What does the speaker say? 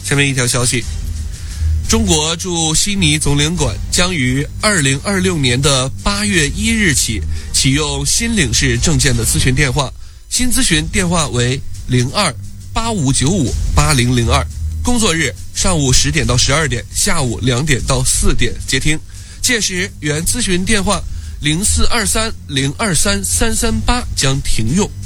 下面一条消息，中国驻悉尼总领馆将于2026年的8月1日起启用新领事证件的咨询电话，新咨询电话为02-8595-8002，工作日上午10点到12点，下午2点到4点接听。届时原咨询电话0423023338将停用。